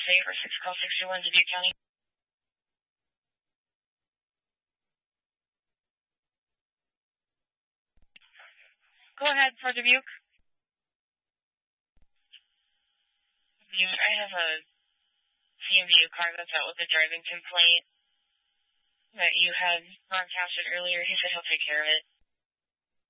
State for 6 call 61 Dubuque County. Go ahead for Dubuque. I have a CMVU car that's out with a driving complaint that you had contacted earlier. He said he'll take care of it.